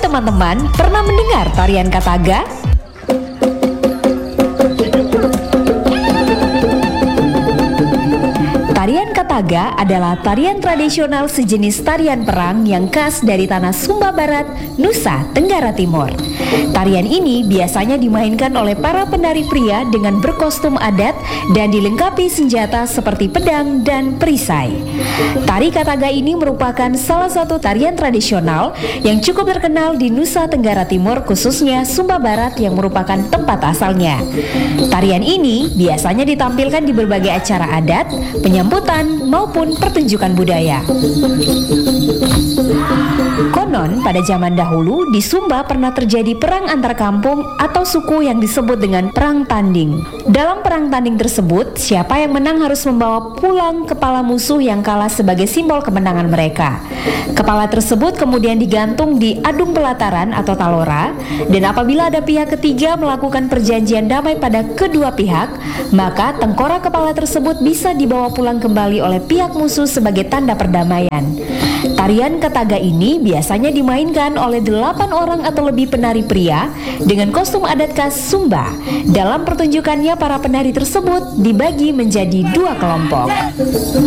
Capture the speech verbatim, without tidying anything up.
teman-teman pernah mendengar tarian Kataga? Tarian Kataga adalah tarian tradisional sejenis tarian perang yang khas dari tanah Sumba Barat, Nusa Tenggara Timur. Tarian ini biasanya dimainkan oleh para penari pria dengan berkostum adat dan dilengkapi senjata seperti pedang dan perisai. Tari Kataga ini merupakan salah satu tarian tradisional yang cukup terkenal di Nusa Tenggara Timur, khususnya Sumba Barat yang merupakan tempat asalnya. Tarian ini biasanya ditampilkan di berbagai acara adat, penyambutan maupun pertunjukan budaya. Konon pada zaman dahulu di Sumba pernah terjadi perang antar kampung atau suku yang disebut dengan perang tanding. Dalam perang tanding tersebut, siapa yang menang harus membawa pulang kepala musuh yang kalah sebagai simbol kemenangan mereka. Kepala tersebut kemudian digantung di adung pelataran atau talora, dan apabila ada pihak ketiga melakukan perjanjian damai pada kedua pihak, maka tengkorak kepala tersebut bisa dibawa pulang kembali oleh pihak musuh sebagai tanda perdamaian. Tarian Kataga ini biasanya dimainkan oleh delapan orang atau lebih penari pria dengan kostum adat khas Sumba. Dalam pertunjukannya, para penari tersebut dibagi menjadi dua kelompok.